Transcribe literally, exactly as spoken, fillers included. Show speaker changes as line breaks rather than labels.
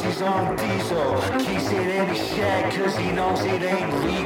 pussies on diesel. Keeps it in the shack cause he knows it ain't legal.